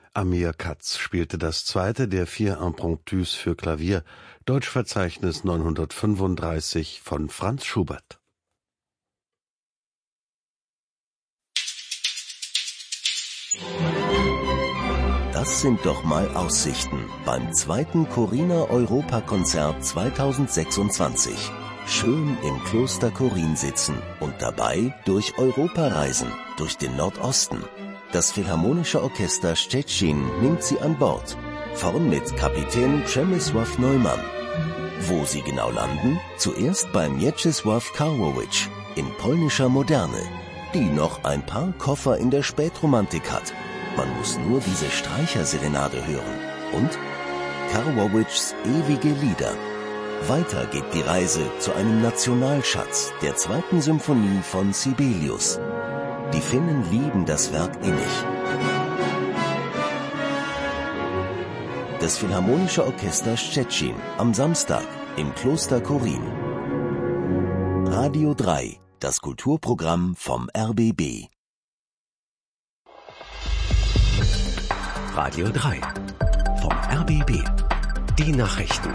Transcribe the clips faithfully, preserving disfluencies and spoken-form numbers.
Amir Katz spielte das zweite der vier Impromptus für Klavier, Deutschverzeichnis neunhundertfünfunddreißig von Franz Schubert. Das sind doch mal Aussichten beim zweiten Corina-Europakonzert zweitausendsechsundzwanzig. Schön im Kloster Korin sitzen und dabei durch Europa reisen, durch den Nordosten. Das Philharmonische Orchester Szczecin nimmt sie an Bord. Vorn mit Kapitän Przemysław Neumann. Wo sie genau landen? Zuerst bei Mieczysław Karłowicz in polnischer Moderne, die noch ein paar Koffer in der Spätromantik hat. Man muss nur diese Streicherserenade hören. Und Karłowiczs ewige Lieder. Weiter geht die Reise zu einem Nationalschatz, der zweiten Symphonie von Sibelius. Die Finnen lieben das Werk innig. Das Philharmonische Orchester Szczecin am Samstag im Kloster Korin. Radio drei, das Kulturprogramm vom R B B. Radio drei vom R B B. Die Nachrichten.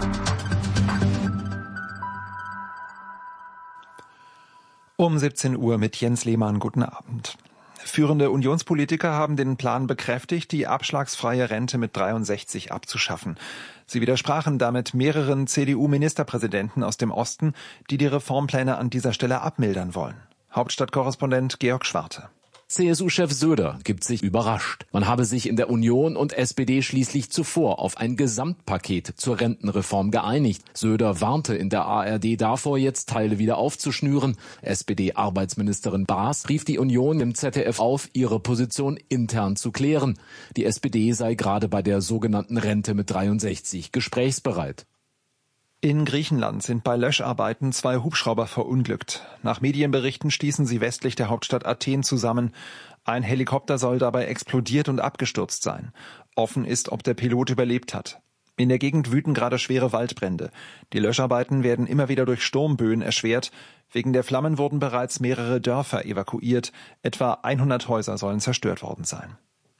Um siebzehn Uhr mit Jens Lehmann. Guten Abend. Führende Unionspolitiker haben den Plan bekräftigt, die abschlagsfreie Rente mit dreiundsechzig abzuschaffen. Sie widersprachen damit mehreren C D U-Ministerpräsidenten aus dem Osten, die die Reformpläne an dieser Stelle abmildern wollen. Hauptstadtkorrespondent Georg Schwarte. C S U-Chef Söder gibt sich überrascht. Man habe sich in der Union und S P D schließlich zuvor auf ein Gesamtpaket zur Rentenreform geeinigt. Söder warnte in der A R D davor, jetzt Teile wieder aufzuschnüren. S P D-Arbeitsministerin Baas rief die Union im Z D F auf, ihre Position intern zu klären. Die S P D sei gerade bei der sogenannten Rente mit dreiundsechzig gesprächsbereit. In Griechenland sind bei Löscharbeiten zwei Hubschrauber verunglückt. Nach Medienberichten stießen sie westlich der Hauptstadt Athen zusammen. Ein Helikopter soll dabei explodiert und abgestürzt sein. Offen ist, ob der Pilot überlebt hat. In der Gegend wüten gerade schwere Waldbrände. Die Löscharbeiten werden immer wieder durch Sturmböen erschwert. Wegen der Flammen wurden bereits mehrere Dörfer evakuiert. Etwa hundert Häuser sollen zerstört worden sein.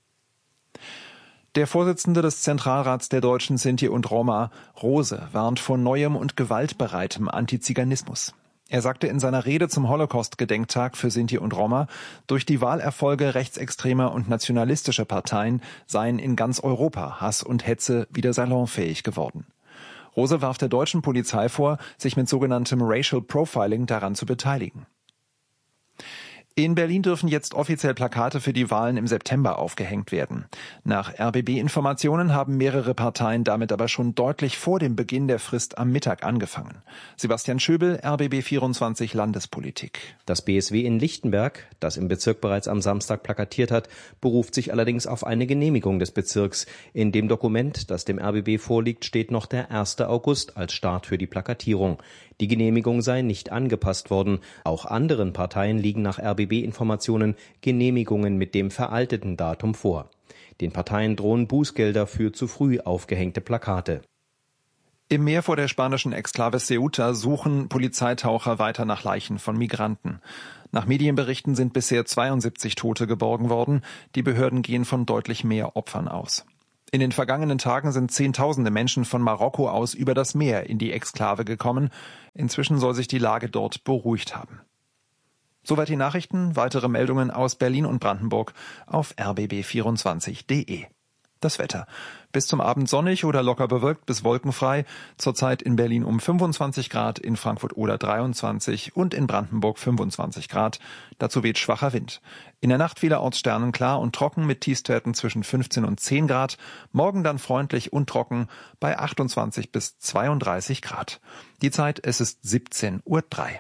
Der Vorsitzende des Zentralrats der Deutschen Sinti und Roma, Rose, warnt vor neuem und gewaltbereitem Antiziganismus. Er sagte in seiner Rede zum Holocaust-Gedenktag für Sinti und Roma, durch die Wahlerfolge rechtsextremer und nationalistischer Parteien seien in ganz Europa Hass und Hetze wieder salonfähig geworden. Rose warf der deutschen Polizei vor, sich mit sogenanntem Racial Profiling daran zu beteiligen. In Berlin dürfen jetzt offiziell Plakate für die Wahlen im September aufgehängt werden. Nach R B B-Informationen haben mehrere Parteien damit aber schon deutlich vor dem Beginn der Frist am Mittag angefangen. Sebastian Schöbel, R B B vierundzwanzig Landespolitik. Das B S W in Lichtenberg, das im Bezirk bereits am Samstag plakatiert hat, beruft sich allerdings auf eine Genehmigung des Bezirks. In dem Dokument, das dem R B B vorliegt, steht noch der erster August als Start für die Plakatierung. Die Genehmigung sei nicht angepasst worden. Auch anderen Parteien liegen nach R B B-Informationen Genehmigungen mit dem veralteten Datum vor. Den Parteien drohen Bußgelder für zu früh aufgehängte Plakate. Im Meer vor der spanischen Exklave Ceuta suchen Polizeitaucher weiter nach Leichen von Migranten. Nach Medienberichten sind bisher zweiundsiebzig Tote geborgen worden. Die Behörden gehen von deutlich mehr Opfern aus. In den vergangenen Tagen sind Zehntausende Menschen von Marokko aus über das Meer in die Exklave gekommen. Inzwischen soll sich die Lage dort beruhigt haben. Soweit die Nachrichten. Weitere Meldungen aus Berlin und Brandenburg auf r b b vierundzwanzig punkt d e. Das Wetter. Bis zum Abend sonnig oder locker bewölkt bis wolkenfrei. Zurzeit in Berlin um fünfundzwanzig Grad, in Frankfurt oder dreiundzwanzig und in Brandenburg fünfundzwanzig Grad. Dazu weht schwacher Wind. In der Nacht vielerorts sternenklar und trocken mit Tiefstwerten zwischen fünfzehn und zehn Grad. Morgen dann freundlich und trocken bei achtundzwanzig bis zweiunddreißig Grad. Die Zeit, es ist siebzehn Uhr drei.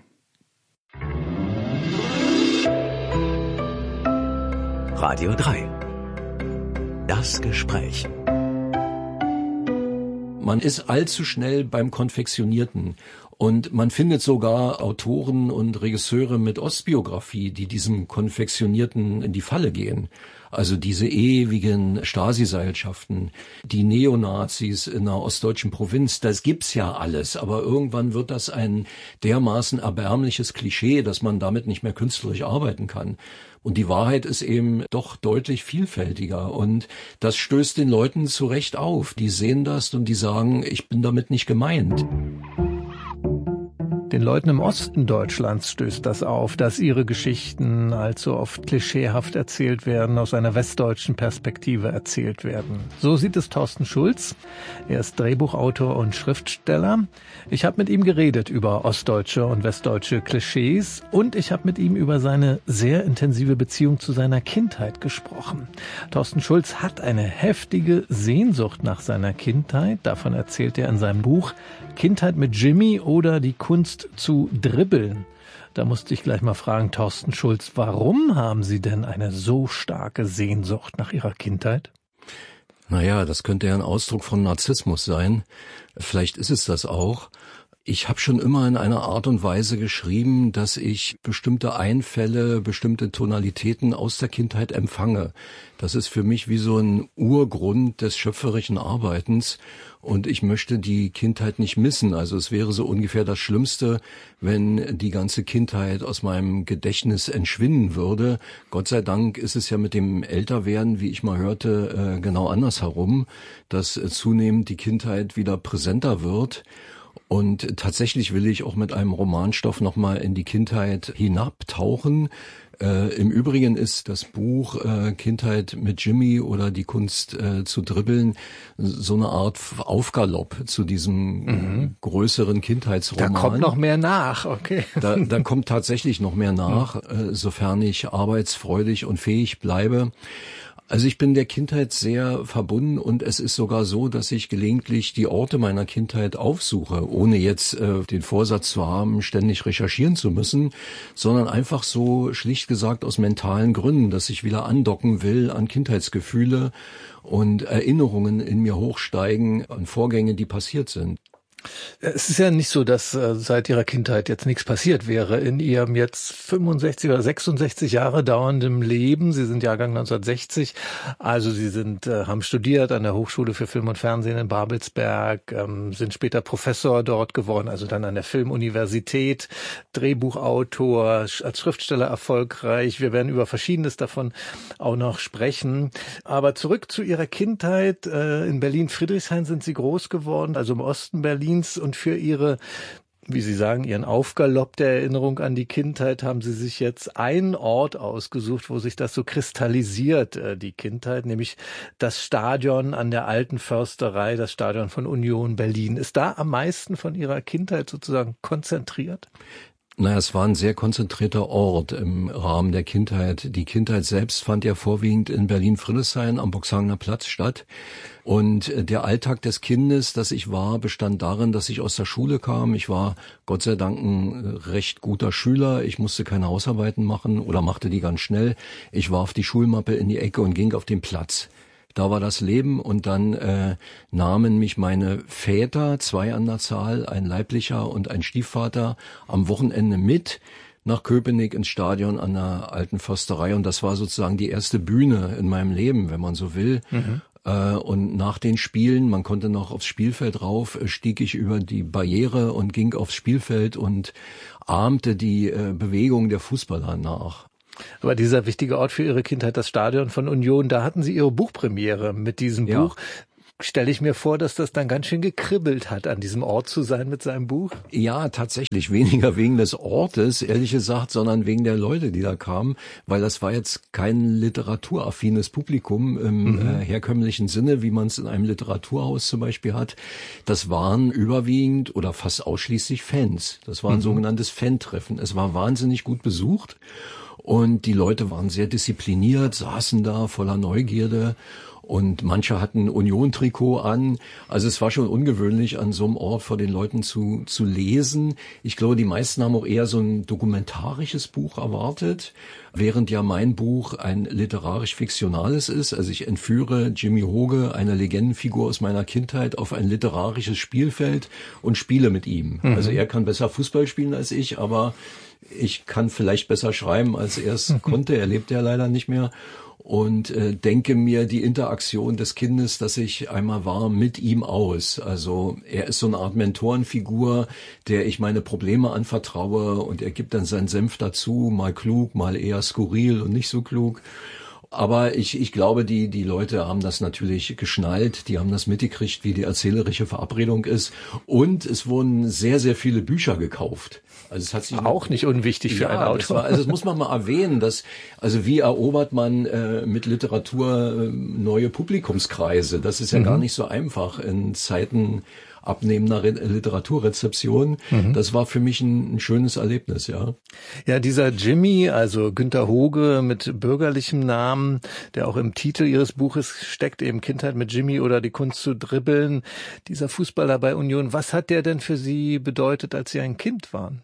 Radio drei. Das Gespräch. Man ist allzu schnell beim Konfektionierten. Und man findet sogar Autoren und Regisseure mit Ostbiografie, die diesem Konfektionierten in die Falle gehen. Also diese ewigen Stasi-Seilschaften, die Neonazis in einer ostdeutschen Provinz, das gibt's ja alles. Aber irgendwann wird das ein dermaßen erbärmliches Klischee, dass man damit nicht mehr künstlerisch arbeiten kann. Und die Wahrheit ist eben doch deutlich vielfältiger. Und das stößt den Leuten zu Recht auf. Die sehen das und die sagen, ich bin damit nicht gemeint. Den Leuten im Osten Deutschlands stößt das auf, dass ihre Geschichten allzu oft klischeehaft erzählt werden, aus einer westdeutschen Perspektive erzählt werden. So sieht es Thorsten Schulz. Er ist Drehbuchautor und Schriftsteller. Ich habe mit ihm geredet über ostdeutsche und westdeutsche Klischees und ich habe mit ihm über seine sehr intensive Beziehung zu seiner Kindheit gesprochen. Thorsten Schulz hat eine heftige Sehnsucht nach seiner Kindheit. Davon erzählt er in seinem Buch Kindheit mit Jimmy oder die Kunst zu dribbeln. Da musste ich gleich mal fragen, Thorsten Schulz, warum haben Sie denn eine so starke Sehnsucht nach Ihrer Kindheit? Naja, das könnte ja ein Ausdruck von Narzissmus sein. Vielleicht ist es das auch. Ich habe schon immer in einer Art und Weise geschrieben, dass ich bestimmte Einfälle, bestimmte Tonalitäten aus der Kindheit empfange. Das ist für mich wie so ein Urgrund des schöpferischen Arbeitens und ich möchte die Kindheit nicht missen. Also es wäre so ungefähr das Schlimmste, wenn die ganze Kindheit aus meinem Gedächtnis entschwinden würde. Gott sei Dank ist es ja mit dem Älterwerden, wie ich mal hörte, genau andersherum, dass zunehmend die Kindheit wieder präsenter wird. Und tatsächlich will ich auch mit einem Romanstoff nochmal in die Kindheit hinabtauchen. Äh, Im Übrigen ist das Buch äh, Kindheit mit Jimmy oder die Kunst äh, zu dribbeln so eine Art Aufgalopp zu diesem mhm. größeren Kindheitsroman. Da kommt noch mehr nach, okay. Da, da kommt tatsächlich noch mehr nach, äh, sofern ich arbeitsfreudig und fähig bleibe. Also ich bin der Kindheit sehr verbunden und es ist sogar so, dass ich gelegentlich die Orte meiner Kindheit aufsuche, ohne jetzt äh, den Vorsatz zu haben, ständig recherchieren zu müssen, sondern einfach so schlicht gesagt aus mentalen Gründen, dass ich wieder andocken will an Kindheitsgefühle und Erinnerungen in mir hochsteigen an Vorgänge, die passiert sind. Es ist ja nicht so, dass äh, seit Ihrer Kindheit jetzt nichts passiert wäre in Ihrem jetzt fünfundsechzig oder sechsundsechzig Jahre dauerndem Leben. Sie sind Jahrgang neunzehnhundertsechzig, also Sie sind äh, haben studiert an der Hochschule für Film und Fernsehen in Babelsberg, ähm, sind später Professor dort geworden, also dann an der Filmuniversität, Drehbuchautor, als Schriftsteller erfolgreich. Wir werden über Verschiedenes davon auch noch sprechen. Aber zurück zu Ihrer Kindheit. Äh, in Berlin-Friedrichshain sind Sie groß geworden, also im Osten Berlins. Und für Ihre, wie Sie sagen, Ihren Aufgalopp der Erinnerung an die Kindheit haben Sie sich jetzt einen Ort ausgesucht, wo sich das so kristallisiert, die Kindheit, nämlich das Stadion an der Alten Försterei, das Stadion von Union Berlin. Ist da am meisten von Ihrer Kindheit sozusagen konzentriert? Naja, es war ein sehr konzentrierter Ort im Rahmen der Kindheit. Die Kindheit selbst fand ja vorwiegend in Berlin-Friedrichshain am Boxhagener Platz statt. Und der Alltag des Kindes, das ich war, bestand darin, dass ich aus der Schule kam. Ich war Gott sei Dank ein recht guter Schüler. Ich musste keine Hausarbeiten machen oder machte die ganz schnell. Ich warf die Schulmappe in die Ecke und ging auf den Platz. Da war das Leben und dann äh, nahmen mich meine Väter, zwei an der Zahl, ein leiblicher und ein Stiefvater, am Wochenende mit nach Köpenick ins Stadion an der Alten Försterei und das war sozusagen die erste Bühne in meinem Leben, wenn man so will. Mhm. Äh, und nach den Spielen, man konnte noch aufs Spielfeld rauf, stieg ich über die Barriere und ging aufs Spielfeld und ahmte die äh, Bewegung der Fußballer nach. Aber dieser wichtige Ort für Ihre Kindheit, das Stadion von Union, da hatten Sie Ihre Buchpremiere mit diesem ja. Buch. Stelle ich mir vor, dass das dann ganz schön gekribbelt hat, an diesem Ort zu sein mit seinem Buch? Ja, tatsächlich. Weniger wegen des Ortes, ehrlich gesagt, sondern wegen der Leute, die da kamen. Weil das war jetzt kein literaturaffines Publikum im mhm. äh, herkömmlichen Sinne, wie man es in einem Literaturhaus zum Beispiel hat. Das waren überwiegend oder fast ausschließlich Fans. Das war ein mhm. sogenanntes Fan-Treffen. Es war wahnsinnig gut besucht. Und die Leute waren sehr diszipliniert, saßen da voller Neugierde. und manche hatten Union-Trikot an. Also es war schon ungewöhnlich, an so einem Ort vor den Leuten zu, zu lesen. Ich glaube, die meisten haben auch eher so ein dokumentarisches Buch erwartet, während ja mein Buch ein literarisch-fiktionales ist. Also ich entführe Jimmy Hoge, eine Legendenfigur aus meiner Kindheit, auf ein literarisches Spielfeld und spiele mit ihm. Mhm. Also er kann besser Fußball spielen als ich, aber ich kann vielleicht besser schreiben, als er es konnte. Er lebt ja leider nicht mehr. Und äh, denke mir die Interaktion des Kindes, das ich einmal war, mit ihm aus. Also er ist so eine Art Mentorenfigur, der ich meine Probleme anvertraue, und er gibt dann seinen Senf dazu, mal klug, mal eher skurril und nicht so klug. Aber ich, ich glaube, die, die Leute haben das natürlich geschnallt, die haben das mitgekriegt, wie die erzählerische Verabredung ist. Und es wurden sehr, sehr viele Bücher gekauft. Also es hat sich auch nicht unwichtig für ja, einen Autor. Das war, also das muss man mal erwähnen, dass, also wie erobert man äh, mit Literatur äh, neue Publikumskreise? Das ist ja mhm. gar nicht so einfach in Zeiten abnehmender Re- Literaturrezeption. Mhm. Das war für mich ein, ein schönes Erlebnis, ja. Ja, dieser Jimmy, also Günter Hoge mit bürgerlichem Namen, der auch im Titel Ihres Buches steckt, eben Kindheit mit Jimmy oder die Kunst zu dribbeln. Dieser Fußballer bei Union, was hat der denn für Sie bedeutet, als Sie ein Kind waren?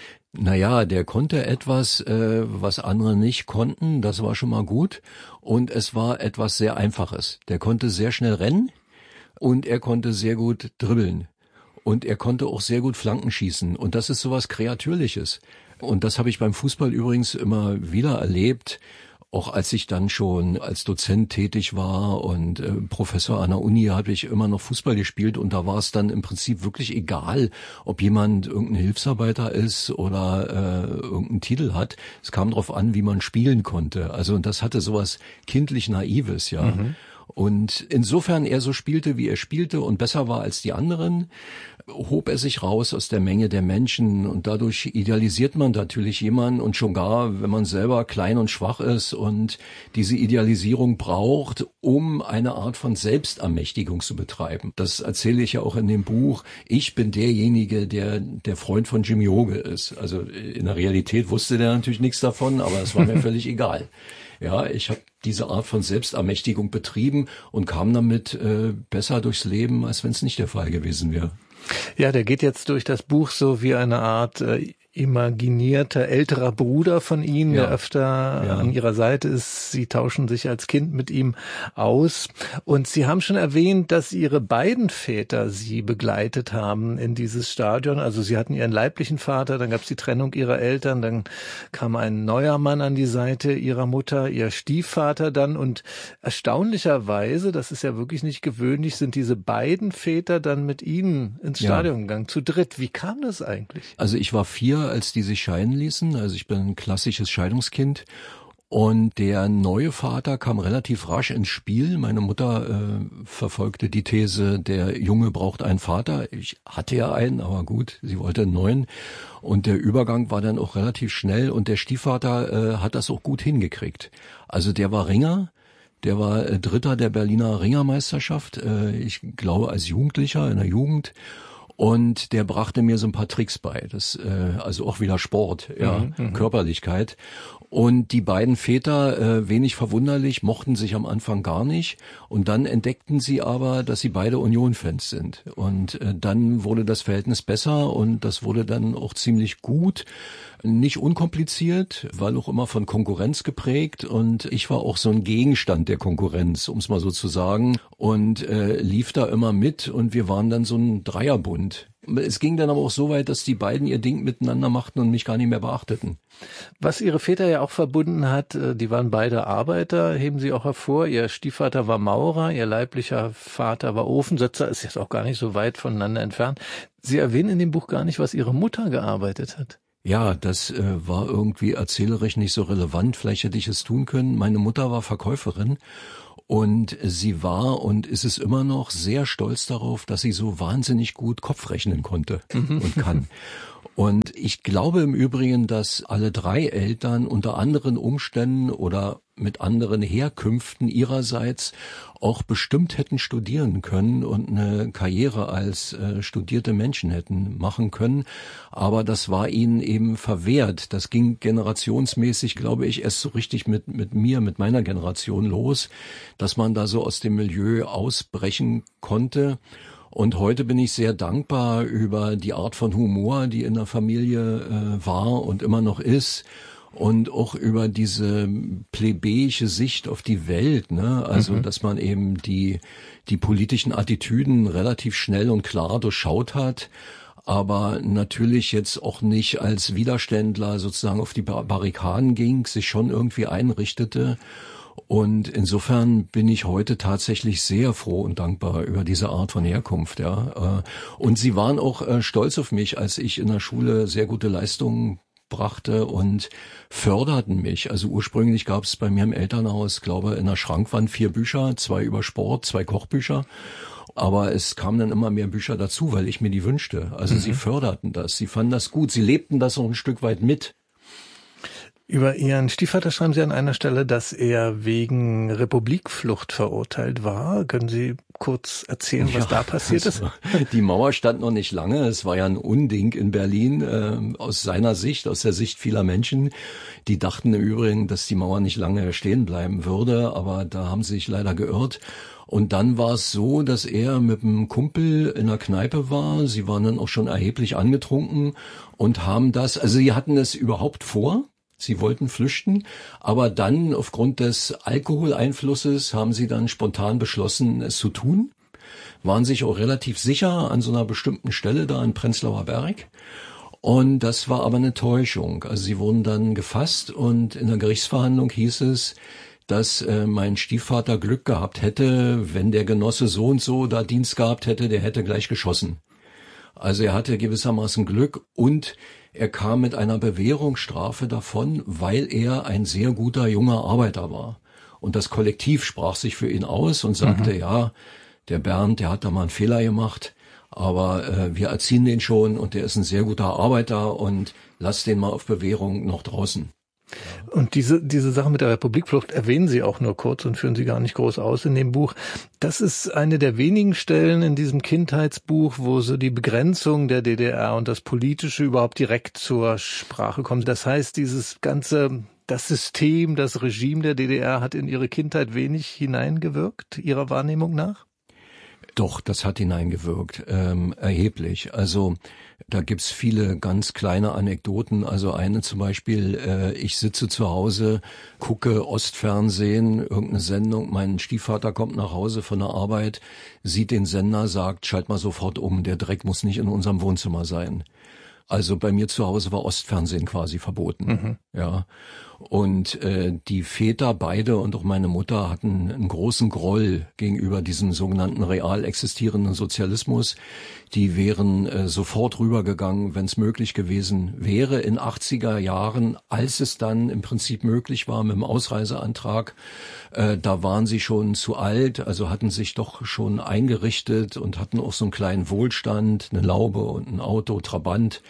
Naja, der konnte etwas, äh, was andere nicht konnten. Das war schon mal gut. Und es war etwas sehr Einfaches. Der konnte sehr schnell rennen. Und er konnte sehr gut dribbeln. Und er konnte auch sehr gut Flanken schießen. Und das ist sowas Kreatürliches. Und das habe ich beim Fußball übrigens immer wieder erlebt. Auch als ich dann schon als Dozent tätig war und äh, Professor an der Uni, habe ich immer noch Fußball gespielt. Und da war es dann im Prinzip wirklich egal, ob jemand irgendein Hilfsarbeiter ist oder äh, irgendeinen Titel hat. Es kam darauf an, wie man spielen konnte. Also das hatte sowas kindlich Naives, ja. Mhm. Und insofern er so spielte, wie er spielte und besser war als die anderen, hob er sich raus aus der Menge der Menschen, und dadurch idealisiert man natürlich jemanden, und schon gar, wenn man selber klein und schwach ist und diese Idealisierung braucht, um eine Art von Selbstermächtigung zu betreiben. Das erzähle ich ja auch in dem Buch. Ich bin derjenige, der der Freund von Jimmy Hoge ist. Also in der Realität wusste der natürlich nichts davon, aber es war mir völlig egal. Ja, ich habe diese Art von Selbstermächtigung betrieben und kam damit äh, besser durchs Leben, als wenn es nicht der Fall gewesen wäre. Ja, der geht jetzt durch das Buch so wie eine Art äh, imaginierter älterer Bruder von Ihnen, ja. der öfter ja. an Ihrer Seite ist. Sie tauschen sich als Kind mit ihm aus. Und Sie haben schon erwähnt, dass Ihre beiden Väter Sie begleitet haben in dieses Stadion. Also Sie hatten Ihren leiblichen Vater, dann gab es die Trennung Ihrer Eltern, dann kam ein neuer Mann an die Seite Ihrer Mutter, Ihr Stiefvater dann. Und erstaunlicherweise, das ist ja wirklich nicht gewöhnlich, sind diese beiden Väter dann mit Ihnen ins Stadion ja. gegangen, zu dritt. Wie kam das eigentlich? Also ich war vier, als die sich scheiden ließen. Also ich bin ein klassisches Scheidungskind. Und der neue Vater kam relativ rasch ins Spiel. Meine Mutter äh, verfolgte die These, der Junge braucht einen Vater. Ich hatte ja einen, aber gut, sie wollte einen neuen. Und der Übergang war dann auch relativ schnell. Und der Stiefvater äh, hat das auch gut hingekriegt. Also der war Ringer. Der war äh, Dritter der Berliner Ringermeisterschaft. Äh, ich glaube als Jugendlicher in der Jugend. Und der brachte mir so ein paar Tricks bei, das äh, also auch wieder Sport, ja, mhm, Körperlichkeit. Und die beiden Väter, äh, wenig verwunderlich, mochten sich am Anfang gar nicht. Und dann entdeckten sie aber, dass sie beide Union-Fans sind. Und äh, dann wurde das Verhältnis besser und das wurde dann auch ziemlich gut. Nicht unkompliziert, weil auch immer von Konkurrenz geprägt. Und ich war auch so ein Gegenstand der Konkurrenz, um es mal so zu sagen. Und äh, lief da immer mit und wir waren dann so ein Dreierbund. Es ging dann aber auch so weit, dass die beiden ihr Ding miteinander machten und mich gar nicht mehr beachteten. Was Ihre Väter ja auch verbunden hat, die waren beide Arbeiter, heben Sie auch hervor. Ihr Stiefvater war Maurer, Ihr leiblicher Vater war Ofensetzer, ist jetzt auch gar nicht so weit voneinander entfernt. Sie erwähnen in dem Buch gar nicht, was Ihre Mutter gearbeitet hat. Ja, das äh, war irgendwie erzählerisch nicht so relevant. Vielleicht hätte ich es tun können. Meine Mutter war Verkäuferin. Und sie war und ist es immer noch sehr stolz darauf, dass sie so wahnsinnig gut Kopf rechnen konnte und kann. Und ich glaube im Übrigen, dass alle drei Eltern unter anderen Umständen oder mit anderen Herkünften ihrerseits auch bestimmt hätten studieren können und eine Karriere als äh, studierte Menschen hätten machen können. Aber das war ihnen eben verwehrt. Das ging generationsmäßig, glaube ich, erst so richtig mit, mit mir, mit meiner Generation los, dass man da so aus dem Milieu ausbrechen konnte. Und heute bin ich sehr dankbar über die Art von Humor, die in der Familie äh, war und immer noch ist. Und auch über diese plebejische Sicht auf die Welt, ne? Also, mhm. dass man eben die, die politischen Attitüden relativ schnell und klar durchschaut hat, aber natürlich jetzt auch nicht als Widerständler sozusagen auf die Barrikaden ging, sich schon irgendwie einrichtete. Und insofern bin ich heute tatsächlich sehr froh und dankbar über diese Art von Herkunft, ja. Und sie waren auch stolz auf mich, als ich in der Schule sehr gute Leistungen brachte und förderten mich. Also ursprünglich gab es bei mir im Elternhaus, glaube in der Schrankwand vier Bücher, zwei über Sport, zwei Kochbücher. Aber es kamen dann immer mehr Bücher dazu, weil ich mir die wünschte. Also mhm. sie förderten das, sie fanden das gut, sie lebten das auch ein Stück weit mit. Über Ihren Stiefvater schreiben Sie an einer Stelle, dass er wegen Republikflucht verurteilt war. Können Sie kurz erzählen, was ja, da passiert ist? Also, die Mauer stand noch nicht lange. Es war ja ein Unding in Berlin, äh, aus seiner Sicht, aus der Sicht vieler Menschen. Die dachten im Übrigen, dass die Mauer nicht lange stehen bleiben würde, aber da haben sie sich leider geirrt. Und dann war es so, dass er mit einem Kumpel in einer Kneipe war. Sie waren dann auch schon erheblich angetrunken und haben das, also sie hatten es überhaupt vor. Sie wollten flüchten, aber dann aufgrund des Alkoholeinflusses haben sie dann spontan beschlossen, es zu tun, waren sich auch relativ sicher an so einer bestimmten Stelle da in Prenzlauer Berg. Und das war aber eine Täuschung. Also sie wurden dann gefasst und in der Gerichtsverhandlung hieß es, dass äh, mein Stiefvater Glück gehabt hätte, wenn der Genosse so und so da Dienst gehabt hätte, der hätte gleich geschossen. Also er hatte gewissermaßen Glück und er kam mit einer Bewährungsstrafe davon, weil er ein sehr guter junger Arbeiter war. Und das Kollektiv sprach sich für ihn aus und sagte, mhm. ja, der Bernd, der hat da mal einen Fehler gemacht, aber äh, wir erziehen den schon und der ist ein sehr guter Arbeiter und lass den mal auf Bewährung noch draußen. Und diese diese Sache mit der Republikflucht erwähnen Sie auch nur kurz und führen Sie gar nicht groß aus in dem Buch. Das ist eine der wenigen Stellen in diesem Kindheitsbuch, wo so die Begrenzung der D D R und das Politische überhaupt direkt zur Sprache kommt. Das heißt, dieses ganze, das System, das Regime der D D R hat in Ihre Kindheit wenig hineingewirkt, Ihrer Wahrnehmung nach? Doch, das hat hineingewirkt, ähm, erheblich. Also da gibt's viele ganz kleine Anekdoten. Also eine zum Beispiel, äh, ich sitze zu Hause, gucke Ostfernsehen, irgendeine Sendung, mein Stiefvater kommt nach Hause von der Arbeit, sieht den Sender, sagt, schalt mal sofort um, der Dreck muss nicht in unserem Wohnzimmer sein. Also bei mir zu Hause war Ostfernsehen quasi verboten, mhm. ja. Und äh, die Väter, beide und auch meine Mutter hatten einen großen Groll gegenüber diesem sogenannten real existierenden Sozialismus. Die wären äh, sofort rübergegangen, wenn es möglich gewesen wäre in achtziger Jahren, als es dann im Prinzip möglich war mit dem Ausreiseantrag. Äh, da waren sie schon zu alt, also hatten sich doch schon eingerichtet und hatten auch so einen kleinen Wohlstand, eine Laube und ein Auto, Trabant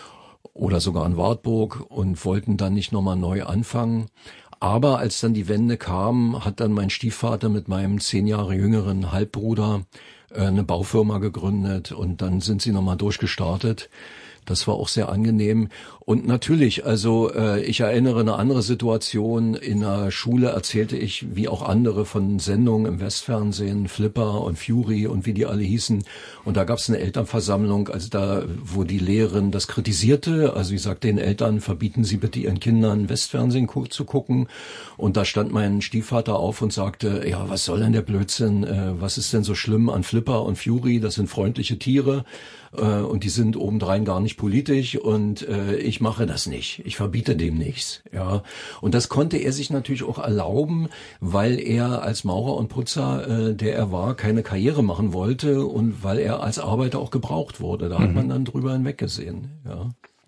oder sogar in Wartburg und wollten dann nicht nochmal neu anfangen. Aber als dann die Wende kam, hat dann mein Stiefvater mit meinem zehn Jahre jüngeren Halbbruder äh, eine Baufirma gegründet und dann sind sie nochmal durchgestartet. Das war auch sehr angenehm. Und natürlich, also äh, ich erinnere eine andere Situation. In der Schule erzählte ich, wie auch andere, von Sendungen im Westfernsehen, Flipper und Fury und wie die alle hießen. Und da gab es eine Elternversammlung, also da, wo die Lehrerin das kritisierte. Also ich sagte den Eltern, verbieten Sie bitte Ihren Kindern Westfernsehen zu gucken. Und da stand mein Stiefvater auf und sagte, ja, was soll denn der Blödsinn? Äh, was ist denn so schlimm an Flipper und Fury? Das sind freundliche Tiere. Und die sind obendrein gar nicht politisch und äh, ich mache das nicht. Ich verbiete dem nichts. Ja, und das konnte er sich natürlich auch erlauben, weil er als Maurer und Putzer, äh, der er war, keine Karriere machen wollte und weil er als Arbeiter auch gebraucht wurde. Da mhm. hat man dann drüber hinweggesehen. Ja.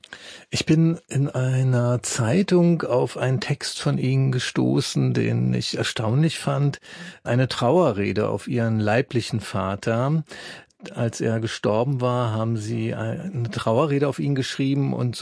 Ich bin in einer Zeitung auf einen Text von Ihnen gestoßen, den ich erstaunlich fand. Eine Trauerrede auf Ihren leiblichen Vater. Als er gestorben war, haben Sie eine Trauerrede auf ihn geschrieben und